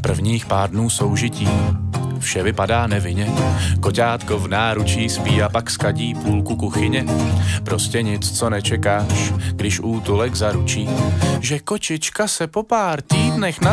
prvních pár dnů soužití vše vypadá nevinně. Koťátko v náručí spí a pak skadí půlku kuchyně. Prostě nic, co nečekáš, když útulek zaručí, že kočička se po pár týdnech